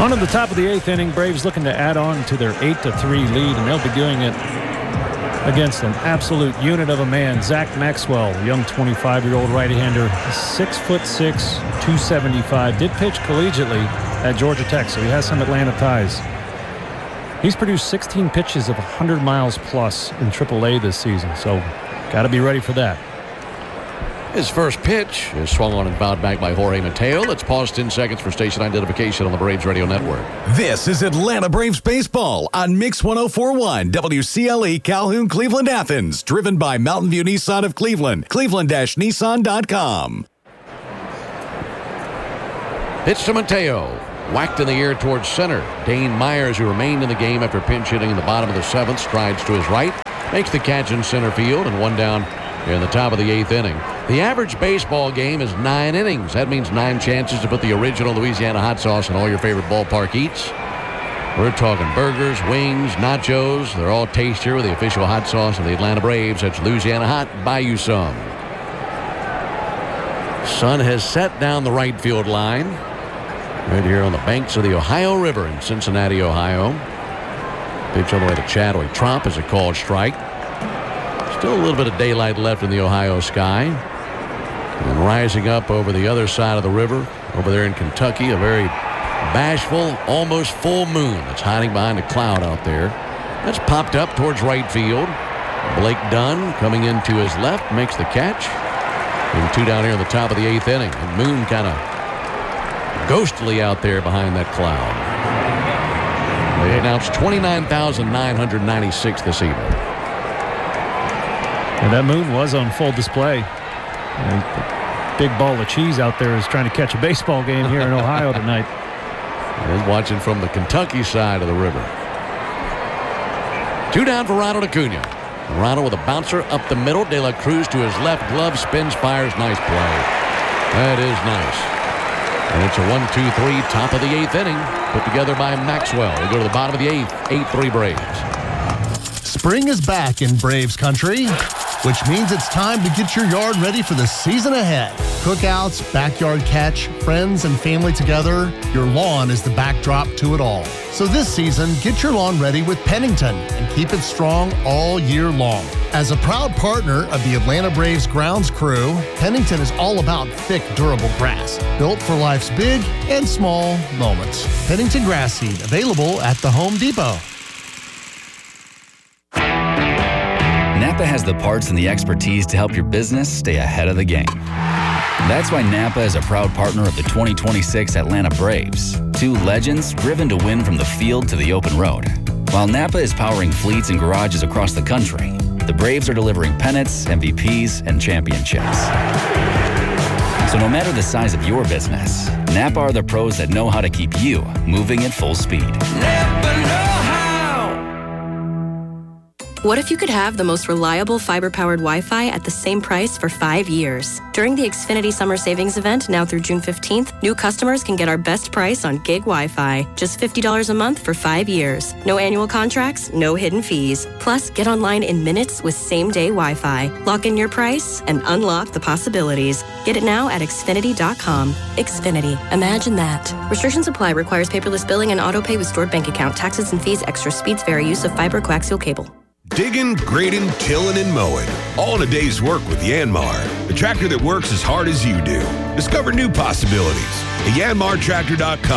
On to the top of the 8th inning, Braves looking to add on to their 8-3 lead, and they'll be doing it against an absolute unit of a man, Zach Maxwell, a young 25-year-old right-hander, 6'6", 275, did pitch collegiately at Georgia Tech, so he has some Atlanta ties. He's produced 16 pitches of 100 miles plus in AAA this season, so got to be ready for that. His first pitch is swung on and fouled back by Jorge Mateo. Let's pause 10 seconds for station identification on the Braves Radio Network. This is Atlanta Braves baseball on Mix 104.1 WCLE Calhoun, Cleveland, Athens. Driven by Mountain View Nissan of Cleveland. Cleveland-Nissan.com. Pitch to Mateo. Whacked in the air towards center. Dane Myers, who remained in the game after pinch hitting in the bottom of the 7th, strides to his right. Makes the catch in center field, and one down in the top of the 8th inning. The average baseball game is 9 innings. That means 9 chances to put the original Louisiana hot sauce in all your favorite ballpark eats. We're talking burgers, wings, nachos. They're all tastier with the official hot sauce of the Atlanta Braves. That's Louisiana Hot. Buy you some. Sun has set down the right field line. Right here on the banks of the Ohio River in Cincinnati, Ohio. Pitch all the way to Chadwick. Tromp is a called strike. Still a little bit of daylight left in the Ohio sky. And rising up over the other side of the river, over there in Kentucky, a very bashful, almost full moon that's hiding behind a cloud out there. That's popped up towards right field. Blake Dunn coming into his left makes the catch. And 2 down here in the top of the 8th inning. And Moon kind of ghostly out there behind that cloud. They announced 29,996 this evening. And that moon was on full display. The big ball of cheese out there is trying to catch a baseball game here in Ohio tonight. And watching from the Kentucky side of the river. 2 down for Ronald Acuna. Ronald with a bouncer up the middle. De La Cruz to his left glove, spins, fires. Nice play. That is nice. And it's a 1-2-3, top of the 8th inning, put together by Maxwell. We go to the bottom of the 8th, 8-3 Braves. Spring is back in Braves country, which means it's time to get your yard ready for the season ahead. Cookouts, backyard catch, friends and family together, your lawn is the backdrop to it all. So this season, get your lawn ready with Pennington and keep it strong all year long. As a proud partner of the Atlanta Braves grounds crew, Pennington is all about thick, durable grass, built for life's big and small moments. Pennington grass seed, available at the Home Depot. Napa has the parts and the expertise to help your business stay ahead of the game. That's why Napa is a proud partner of the 2026 Atlanta Braves, 2 legends driven to win from the field to the open road. While Napa is powering fleets and garages across the country, the Braves are delivering pennants, MVPs, and championships. So no matter the size of your business, Napa are the pros that know how to keep you moving at full speed. Napa know how. What if you could have the most reliable fiber-powered Wi-Fi at the same price for 5 years? During the Xfinity Summer Savings Event, now through June 15th, new customers can get our best price on gig Wi-Fi. Just $50 a month for 5 years. No annual contracts, no hidden fees. Plus, get online in minutes with same-day Wi-Fi. Lock in your price and unlock the possibilities. Get it now at Xfinity.com. Xfinity. Imagine that. Restrictions apply. Requires paperless billing and auto-pay with stored bank account. Taxes and fees. Extra speeds vary. Use of fiber coaxial cable. Digging, grading, tilling, and mowing. All in a day's work with Yanmar, the tractor that works as hard as you do. Discover new possibilities at yanmartractor.com.